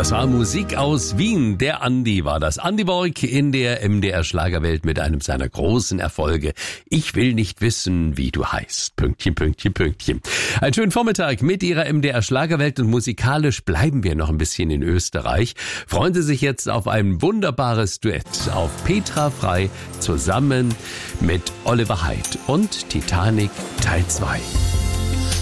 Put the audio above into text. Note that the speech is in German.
Das war Musik aus Wien. Der Andi war das. Andi Borg in der MDR Schlagerwelt mit einem seiner großen Erfolge. Ich will nicht wissen, wie du heißt. Pünktchen, Pünktchen, Pünktchen. Einen schönen Vormittag mit Ihrer MDR Schlagerwelt und musikalisch bleiben wir noch ein bisschen in Österreich. Freuen Sie sich jetzt auf ein wunderbares Duett auf Petra Frei zusammen mit Oliver Haidt und Titanic Teil 2.